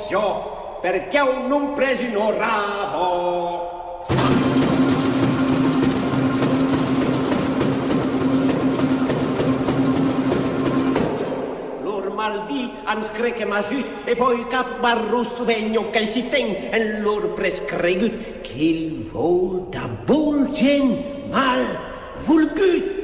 això, perquè ho non presi no rabo. Maldí ens crec que m'ajut e voi cap barrus venyo que si ten en l'or prescregut qu'il vol de bon gent mal volgut.